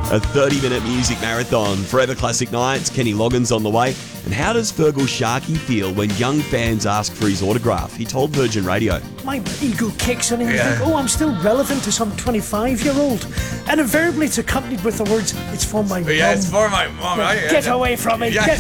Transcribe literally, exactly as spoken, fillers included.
A thirty-minute music marathon. Forever Classic Nights, Kenny Loggins on the way. And how does Fergal Sharkey feel when young fans ask for his autograph? He told Virgin Radio. My ego kicks in and you Yeah. think, oh, I'm still relevant to some twenty-five-year-old. And invariably it's accompanied with the words, it's for my Yeah, mum. it's for my mum. Get away from me. Yeah. Get